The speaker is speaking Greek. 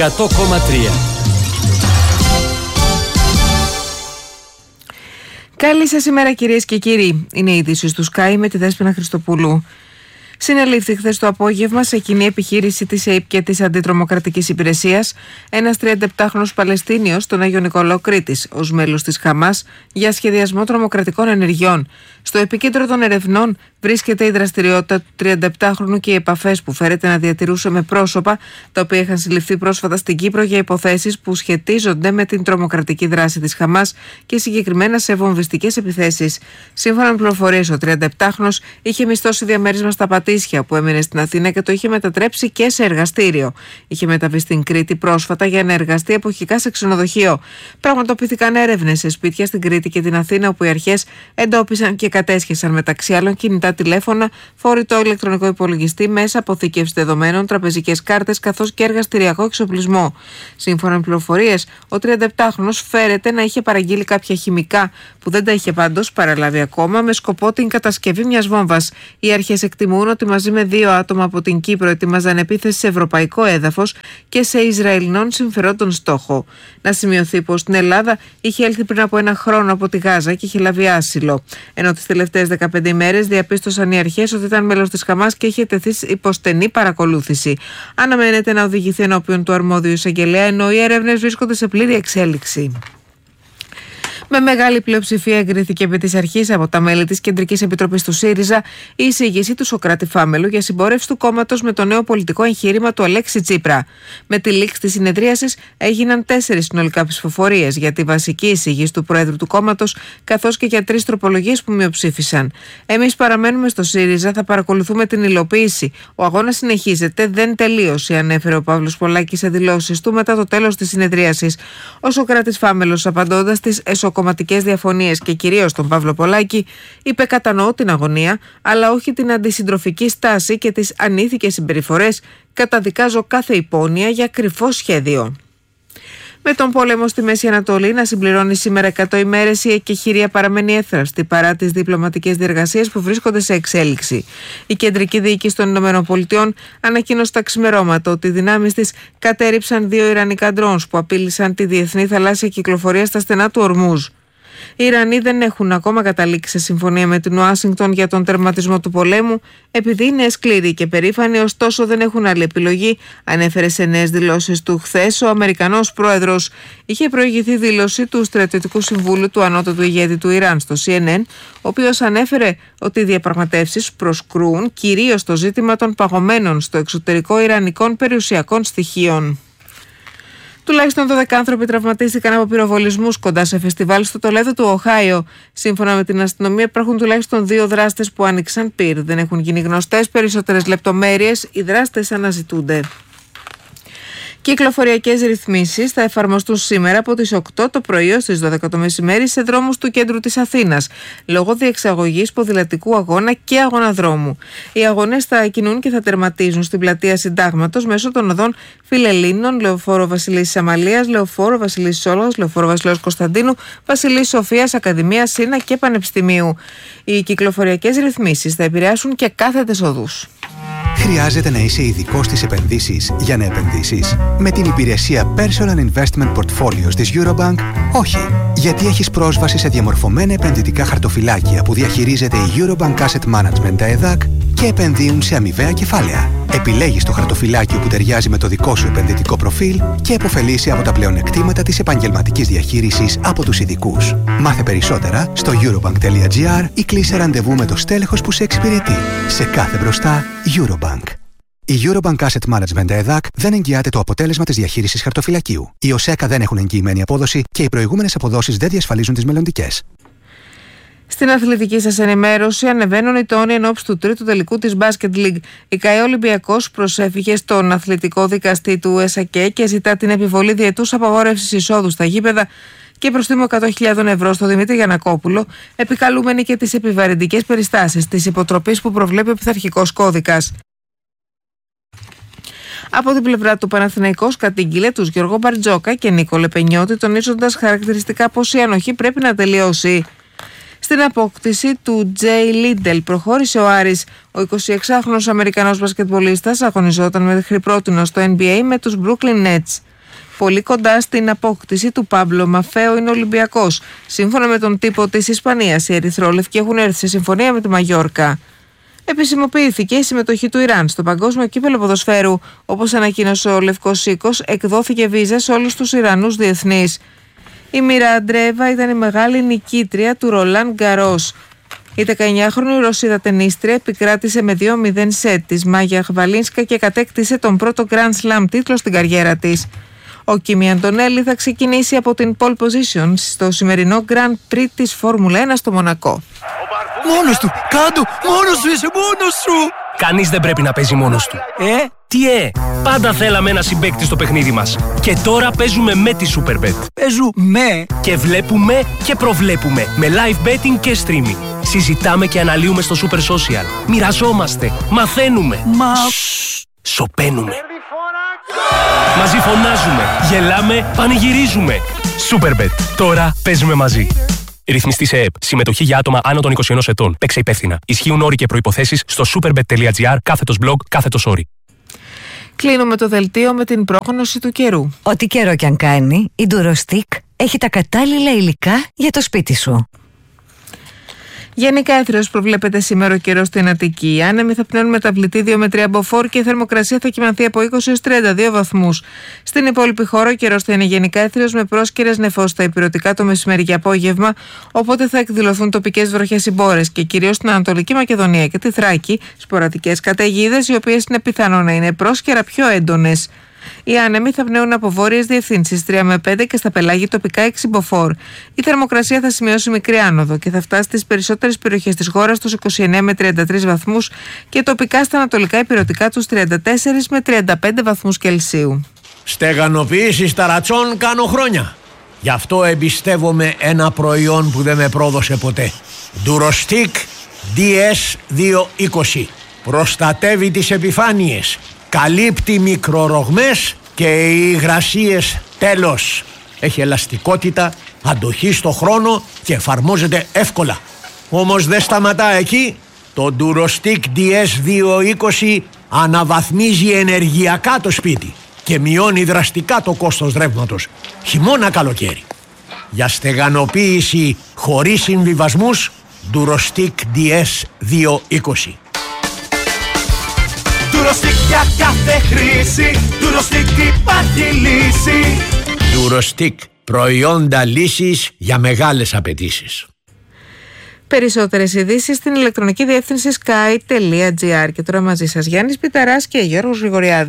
100,3. Καλή σας ημέρα, κυρίες και κύριοι. Είναι η είδηση του Sky με τη Δέσποινα Χριστοπούλου. Συνελήφθη χθες το απόγευμα σε κοινή επιχείρηση της ΑΕΠ και της Αντιτρομοκρατικής Υπηρεσίας ένας 37χρονος Παλαιστίνιος στον Άγιο Νικολάο Κρήτης ως μέλος της Χαμάς για σχεδιασμό τρομοκρατικών ενεργειών. Στο επίκεντρο των ερευνών βρίσκεται η δραστηριότητα του 37χρονου και οι επαφές που φέρεται να διατηρούσε με πρόσωπα τα οποία είχαν συλληφθεί πρόσφατα στην Κύπρο για υποθέσεις που σχετίζονται με την τρομοκρατική δράση της Χαμάς και συγκεκριμένα σε βομβιστικές επιθέσεις. Σύμφωνα με πληροφορίες, ο 37χρονος είχε μισθώσει διαμέρισμα στα Πατήσια που έμενε στην Αθήνα και το είχε μετατρέψει και σε εργαστήριο. Είχε μεταβεί στην Κρήτη πρόσφατα για να εργαστεί εποχικά σε ξενοδοχείο. Πραγματοποιήθηκαν έρευνες σε σπίτια στην Κρήτη και την Αθήνα, όπου οι αρχές εντόπισαν και κατέσχεσαν μεταξύ άλλων κινητά τηλέφωνα, φορητό ηλεκτρονικό υπολογιστή, μέσα αποθήκευση δεδομένων, τραπεζικές κάρτες καθώς και εργαστηριακό εξοπλισμό. Σύμφωνα με πληροφορίες, ο 37χρονος φέρεται να είχε παραγγείλει κάποια χημικά που δεν τα είχε πάντως παραλάβει ακόμα με σκοπό την κατασκευή μιας βόμβας. Οι αρχές εκτιμούν ότι μαζί με 2 άτομα από την Κύπρο ετοίμαζαν επίθεση σε ευρωπαϊκό έδαφος και σε Ισραηλινών συμφερόντων στόχο. Να σημειωθεί πως στην Ελλάδα είχε έλθει πριν από 1 χρόνο από τη Γάζα και είχε λάβει άσυλο. Ενώ τις τελευταίες 15 ημέρες διαπίστωσαν οι αρχές ότι ήταν μέλος της Χαμάς και είχε τεθεί υπό στενή παρακολούθηση. Αναμένεται να οδηγηθεί ενώπιον του αρμόδιου εισαγγελέα, ενώ οι έρευνες βρίσκονται σε πλήρη εξέλιξη. Με μεγάλη πλειοψηφία εγκρίθηκε επί της αρχής από τα μέλη της Κεντρικής Επιτροπής του ΣΥΡΙΖΑ η εισήγηση του Σωκράτη Φάμελου για συμπόρευση του κόμματος με το νέο πολιτικό εγχείρημα του Αλέξη Τσίπρα. Με τη λήξη της συνεδρίασης έγιναν 4 συνολικά ψηφοφορίες για τη βασική εισήγηση του Προέδρου του κόμματος, καθώς και για 3 τροπολογίες που μειοψήφισαν. Εμείς παραμένουμε στο ΣΥΡΙΖΑ, θα παρακολουθούμε την υλοποίηση. Ο αγώνας συνεχίζεται, δεν τελείωσε, ανέφερε ο Παύλος Πολάκης σε δηλώσεις του μετά το τέλος της συνεδρίασης. Ο Σωκράτης Φάμελος, απαντώντας στις κομματικές διαφωνίες και κυρίως τον Παύλο Πολάκη, είπε: «Κατανοώ την αγωνία, αλλά όχι την αντισυντροφική στάση και τις ανήθικες συμπεριφορές. Καταδικάζω κάθε υπόνοια για κρυφό σχέδιο». Με τον πόλεμο στη Μέση Ανατολή να συμπληρώνει σήμερα 100 ημέρες, η εκεχηρία παραμένει έθραστη παρά τις διπλωματικές διεργασίες που βρίσκονται σε εξέλιξη. Η κεντρική διοίκηση των ΗΠΑ ανακοίνωσε τα ξημερώματα ότι οι δυνάμεις της κατέριψαν 2 ιρανικά ντρόουνς που απείλησαν τη διεθνή θαλάσσια κυκλοφορία στα στενά του Ορμούζ. Οι Ιρανοί δεν έχουν ακόμα καταλήξει σε συμφωνία με την Ουάσιγκτον για τον τερματισμό του πολέμου, επειδή είναι σκληροί και περήφανοι, ωστόσο δεν έχουν άλλη επιλογή, ανέφερε σε νέες δηλώσεις του χθες ο Αμερικανός πρόεδρος. Είχε προηγηθεί δήλωση του Στρατιωτικού Συμβούλου του Ανώτατου Ηγέτη του Ιράν στο CNN, ο οποίος ανέφερε ότι οι διαπραγματεύσεις προσκρούν κυρίως στο ζήτημα των παγωμένων στο εξωτερικό ιρανικών περιουσιακών στοιχείων. Τουλάχιστον 12 άνθρωποι τραυματίστηκαν από πυροβολισμούς κοντά σε φεστιβάλ στο Τολέδο του Οχάιο. Σύμφωνα με την αστυνομία, υπάρχουν τουλάχιστον 2 δράστες που άνοιξαν πυρ. Δεν έχουν γίνει γνωστές περισσότερες λεπτομέρειες. Οι δράστες αναζητούνται. Κυκλοφοριακές ρυθμίσεις θα εφαρμοστούν σήμερα από τις 8 το πρωί ως τις 12 το μεσημέρι σε δρόμους του κέντρου της Αθήνας, λόγω διεξαγωγής ποδηλατικού αγώνα και αγωναδρόμου. Οι αγώνες θα κινούν και θα τερματίζουν στην πλατεία Συντάγματος μέσω των οδών Φιλελλήνων, Λεωφόρο Βασιλίσσης Αμαλίας, Λεωφόρο Βασιλίσσης Όλγας, Λεωφόρο Βασιλέως Κωνσταντίνου, Βασιλίσσης Σοφίας, Ακαδημίας, Σύνα και Πανεπιστημίου. Οι κυκλοφοριακές ρυθμίσεις θα επηρεάσουν και κάθετες οδούς. Χρειάζεται να είσαι ειδικός στις επενδύσεις για να επενδύσεις? Με την υπηρεσία Personal Investment Portfolios της Eurobank, όχι. Γιατί έχεις πρόσβαση σε διαμορφωμένα επενδυτικά χαρτοφυλάκια που διαχειρίζεται η Eurobank Asset Management, τα ΕΔΑΚ, και επενδύουν σε αμοιβαία κεφάλαια. Επιλέγεις το χαρτοφυλάκιο που ταιριάζει με το δικό σου επενδυτικό προφίλ και επωφελείσαι από τα πλεονεκτήματα της επαγγελματικής διαχείρισης από τους ειδικούς. Μάθε περισσότερα στο eurobank.gr ή κλείσε ραντεβού με το στέλεχος που σε εξυπηρετεί. Σε κάθε μπροστά, Eurobank. Η Eurobank Asset Management ΕΔΑΚ δεν εγγυάται το αποτέλεσμα της διαχείρισης χαρτοφυλακίου. Οι ΟΣΕΚΑ δεν έχουν εγγυημένη απόδοση και οι προηγούμενες αποδόσεις δεν διασφαλίζουν τις μελλοντικές. Στην αθλητική σας ενημέρωση, ανεβαίνουν οι τόνοι εν ώψη του 3ου τελικού της Basket League. Η ΚΑΕ Ολυμπιακός προσέφηκε στον αθλητικό δικαστή του ΕΣΑΚΕ και ζητά την επιβολή διετούς απαγόρευσης εισόδου στα γήπεδα και προστίμο 100.000 ευρώ στο Δημήτρη Γιαννακόπουλο, επικαλούμενοι και τις επιβαρυντικές περιστάσεις της υποτροπής που προβλέπει ο πειθαρχικός κώδικας. Από την πλευρά του, Παναθηναϊκός κατήγγειλε τους Γιώργο Μπαρτζόκα και Νίκο Λεπενιώτη, τονίζοντας χαρακτηριστικά πως η ανοχή πρέπει να τελειώσει. Στην απόκτηση του Τζέι Λίντελ προχώρησε ο Άρης. Ο 26χρονος Αμερικανός μπασκετμπολίστας αγωνιζόταν μέχρι πρότινο στο NBA με τους Brooklyn Nets. Πολύ κοντά στην απόκτηση του Πάμπλο Μαφέο είναι ο Ολυμπιακός. Σύμφωνα με τον τύπο της Ισπανίας, οι ερυθρόλευκοι έχουν έρθει σε συμφωνία με τη Μαγιόρκα. Επισημοποιήθηκε η συμμετοχή του Ιράν στο Παγκόσμιο Κύπελλο Ποδοσφαίρου. Όπως ανακοίνωσε ο Λευκός Οίκος, εκδόθηκε βίζα σε όλους τους Ιρανούς διεθνείς. Η Μίρα Αντρέβα ήταν η μεγάλη νικήτρια του Ρολάν Γκαρός. Η 19χρονη Ρωσίδα τενίστρια επικράτησε με 2-0 σετ της Μάγια Χβαλίνσκα και κατέκτησε τον πρώτο Grand Slam τίτλο στην καριέρα της. Ο Κίμι Αντωνέλη θα ξεκινήσει από την pole position στο σημερινό Grand Prix της Φόρμουλα 1 στο Μονακό. Μόνος του! Κάτω! Μόνος σου είσαι! Μόνος σου! Κανείς δεν πρέπει να παίζει μόνος του. Τι πάντα θέλαμε ένα συμπαίκτη στο παιχνίδι μας. Και τώρα παίζουμε με τη Superbet. Παίζουμε! Και βλέπουμε και προβλέπουμε με live betting και streaming. Συζητάμε και αναλύουμε στο Super Social. Μοιραζόμαστε, μαθαίνουμε. Σωπαίνουμε. Μαζί φωνάζουμε, γελάμε, πανηγυρίζουμε. Superbet. Τώρα παίζουμε μαζί. Ρυθμιστή σε ΕΕΠ. Συμμετοχή για άτομα άνω των 21 ετών. Παίξε υπεύθυνα. Ισχύουν όροι και προϋποθέσεις στο superbet.gr/blog/όροι. Κλείνουμε το δελτίο με την πρόγνωση του καιρού. Ό,τι καιρό κι αν κάνει, η Durostick έχει τα κατάλληλα υλικά για το σπίτι σου. Γενικά έθριος προβλέπεται σήμερα ο καιρός στην Αττική. Οι άνεμοι θα πνέουν μεταβλητή 2 με 3 μποφόρ και η θερμοκρασία θα κυμανθεί από 20 έως 32 βαθμούς. Στην υπόλοιπη χώρα ο καιρός θα είναι γενικά έθριος με πρόσκαιρες νεφώσεις στα ηπειρωτικά το μεσημέρι και απόγευμα, οπότε θα εκδηλωθούν τοπικές βροχές ή μπόρες και κυρίως στην Ανατολική Μακεδονία και τη Θράκη σποραδικές καταιγίδες, οι οποίες είναι πιθανό να είναι πρόσκαιρα πιο έντονες. Οι άνεμοι θα πνέουν από βόρειες διευθύνσεις 3 με 5 και στα πελάγη τοπικά 6 μποφόρ. Η θερμοκρασία θα σημειώσει μικρή άνοδο και θα φτάσει στις περισσότερες περιοχές της χώρας στους 29 με 33 βαθμούς και τοπικά στα ανατολικά ηπειρωτικά τους 34 με 35 βαθμούς Κελσίου. Στεγανοποιήσεις ταρατσών κάνω χρόνια. Γι' αυτό εμπιστεύομαι ένα προϊόν που δεν με πρόδωσε ποτέ. Durostick DS220. Προστατεύει τις επιφάνειες. Καλύπτει μικρορογμές και οι υγρασίες τέλος. Έχει ελαστικότητα, αντοχή στο χρόνο και εφαρμόζεται εύκολα. Όμως δεν σταματά εκεί. Το Durostick DS220 αναβαθμίζει ενεργειακά το σπίτι και μειώνει δραστικά το κόστος ρεύματος, χειμώνα καλοκαίρι. Για στεγανοποίηση χωρίς συμβιβασμούς, Durostick DS220. Durostick για κάθε χρήση, Durostick υπάρχει λύση. Durostick, προϊόντα λύσης για μεγάλες απαιτήσεις. Περισσότερες ειδήσεις στην ηλεκτρονική διεύθυνση sky.gr. Και τώρα μαζί σας Γιάννης Πιταράς και Γιώργος Γρηγοριάδης.